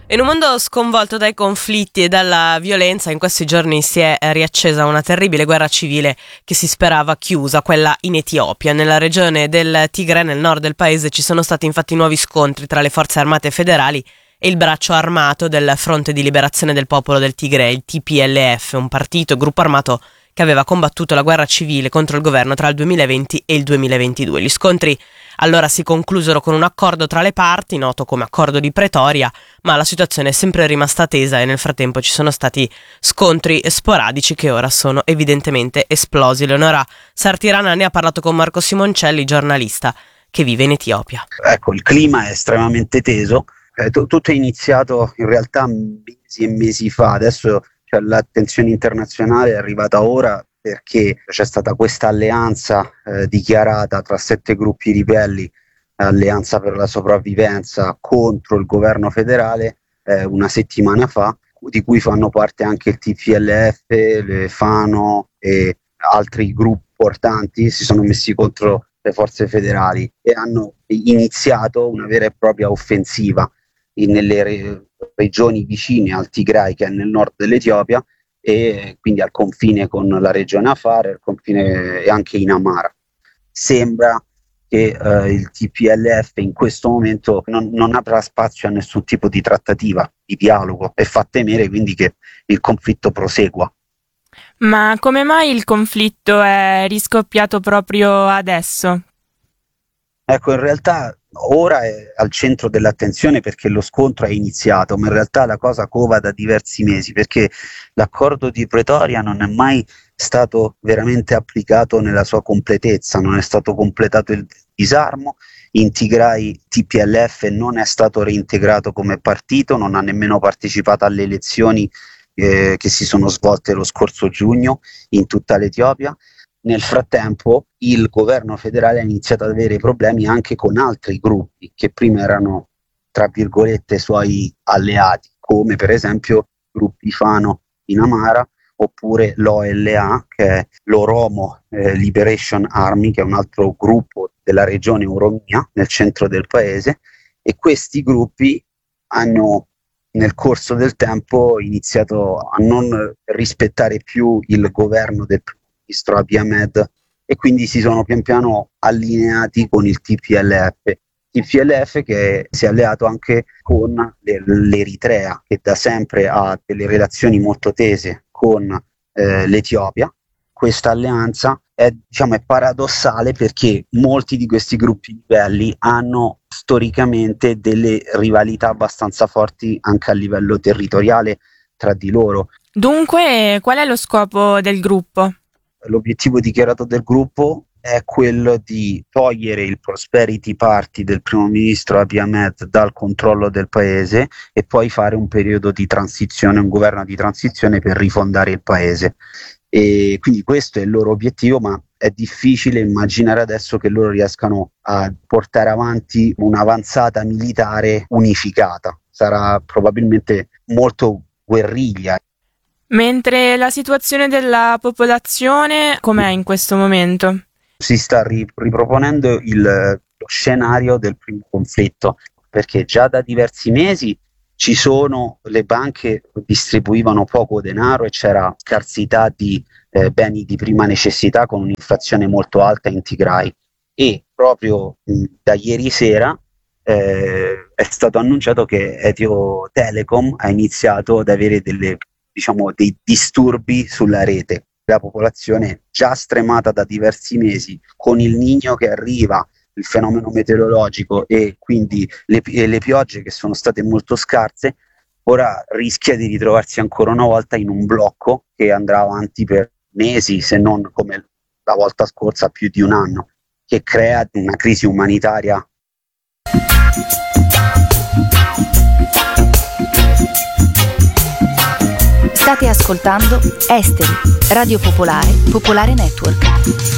In un mondo sconvolto dai conflitti e dalla violenza, in questi giorni si è riaccesa una terribile guerra civile che si sperava chiusa, quella in Etiopia. Nella regione del Tigre, nel nord del paese, ci sono stati infatti nuovi scontri tra le forze armate federali e il braccio armato del Fronte di Liberazione del Popolo del Tigre, il TPLF, un gruppo armato che aveva combattuto la guerra civile contro il governo tra il 2020 e il 2022. Gli scontri allora si conclusero con un accordo tra le parti, noto come accordo di Pretoria, ma la situazione è sempre rimasta tesa e nel frattempo ci sono stati scontri sporadici che ora sono evidentemente esplosi. Leonora Sartirana ne ha parlato con Marco Simoncelli, giornalista che vive in Etiopia. Ecco, il clima è estremamente teso, tutto è iniziato in realtà mesi e mesi fa, adesso l'attenzione internazionale è arrivata ora perché c'è stata questa alleanza dichiarata tra 7 gruppi ribelli, alleanza per la sopravvivenza contro il governo federale una settimana fa, di cui fanno parte anche il TPLF, le Fano e altri gruppi importanti. Si sono messi contro le forze federali e hanno iniziato una vera e propria offensiva nelle regioni vicine al Tigray, che è nel nord dell'Etiopia, e quindi al confine con la regione Afar, al confine e anche in Amara. Sembra che il TPLF in questo momento non avrà spazio a nessun tipo di trattativa, di dialogo, e fa temere quindi che il conflitto prosegua. Ma come mai il conflitto è riscoppiato proprio adesso? Ecco, in realtà ora è al centro dell'attenzione perché lo scontro è iniziato, ma in realtà la cosa cova da diversi mesi, perché l'accordo di Pretoria non è mai stato veramente applicato nella sua completezza, non è stato completato il disarmo, in Tigray TPLF non è stato reintegrato come partito, non ha nemmeno partecipato alle elezioni che si sono svolte lo scorso giugno in tutta l'Etiopia. Nel frattempo il governo federale ha iniziato ad avere problemi anche con altri gruppi che prima erano, tra virgolette, suoi alleati, come per esempio gruppi Fano in Amara, oppure l'OLA, che è l'Oromo Liberation Army, che è un altro gruppo della regione Oromia, nel centro del paese, e questi gruppi hanno nel corso del tempo iniziato a non rispettare più il governo del ministro Abiy Ahmed e quindi si sono pian piano allineati con il TPLF che si è alleato anche con l'Eritrea, che da sempre ha delle relazioni molto tese con l'Etiopia. Questa alleanza è paradossale perché molti di questi gruppi ribelli hanno storicamente delle rivalità abbastanza forti anche a livello territoriale tra di loro. Dunque, qual è lo scopo del gruppo? L'obiettivo dichiarato del gruppo è quello di togliere il Prosperity Party del primo ministro Abiy Ahmed dal controllo del paese e poi fare un periodo di transizione, un governo di transizione per rifondare il paese. E quindi questo è il loro obiettivo, ma è difficile immaginare adesso che loro riescano a portare avanti un'avanzata militare unificata. Sarà probabilmente molto guerriglia. Mentre la situazione della popolazione com'è in questo momento? Si sta riproponendo lo scenario del primo conflitto, perché già da diversi mesi le banche distribuivano poco denaro e c'era scarsità di beni di prima necessità con un'inflazione molto alta in Tigray, e proprio da ieri sera è stato annunciato che Ethio Telecom ha iniziato ad avere dei disturbi sulla rete. La popolazione già stremata da diversi mesi, con il Niño che arriva, il fenomeno meteorologico e quindi le piogge che sono state molto scarse, ora rischia di ritrovarsi ancora una volta in un blocco che andrà avanti per mesi, se non come la volta scorsa più di un anno, che crea una crisi umanitaria. State ascoltando Esteri, Radio Popolare, Popolare Network.